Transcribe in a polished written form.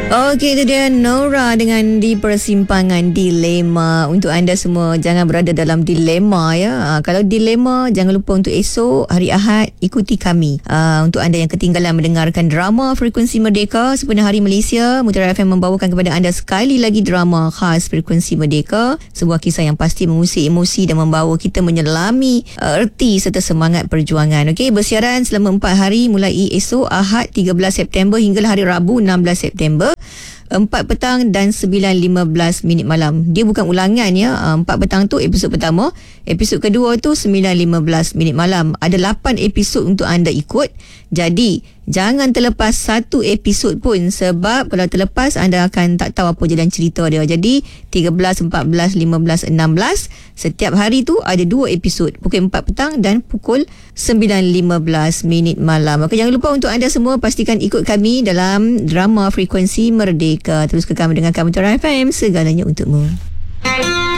Okey, itu dia Nora dengan Di Persimpangan Dilema. Untuk anda semua, jangan berada dalam dilema ya. Kalau dilema, jangan lupa untuk esok hari Ahad ikuti kami. Untuk anda yang ketinggalan mendengarkan drama Frekuensi Merdeka sepenuh hari Malaysia, Mutiara FM membawakan kepada anda sekali lagi drama khas Frekuensi Merdeka. Sebuah kisah yang pasti mengusik emosi dan membawa kita menyelami erti serta semangat perjuangan. Okey, bersiaran selama 4 hari mulai esok Ahad 13 September hinggalah hari Rabu 16 September. 4 petang dan 9.15 minit malam. Dia bukan ulangan ya. 4 petang tu episod pertama. Episod kedua tu 9.15 minit malam. Ada 8 episod untuk anda ikut. Jadi, jangan terlepas satu episod pun. Sebab kalau terlepas, anda akan tak tahu apa jalan cerita dia. Jadi, 13, 14, 15, 16. Setiap hari tu ada 2 episod. Pukul 4 petang dan pukul 9.15 minit malam. Okey, jangan lupa untuk anda semua pastikan ikut kami dalam drama Frekuensi Merdeka. Terus kekal mendengarkan Mutiara FM, segalanya untukmu.